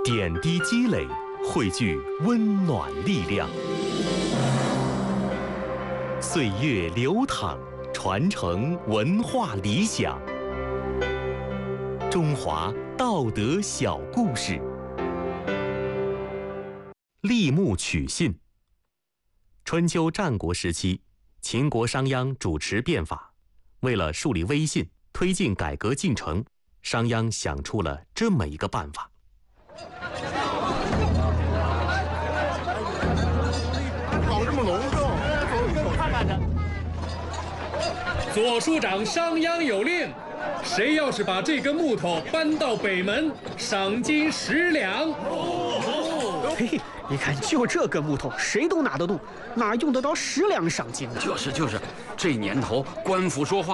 点滴积累，汇聚温暖力量。岁月流淌，传承文化理想。中华道德小故事。立木取信。春秋战国时期，秦国商鞅主持变法，为了树立威信，推进改革进程，商鞅想出了这么一个办法。 搞这么隆重，看看他。 左书长商鞅有令，谁要是把这根木头搬到北门，赏金10两。 嘿，你看，就这根木头，谁都拿得动，哪用得着10两赏金呢？ 就是，这年头官府说话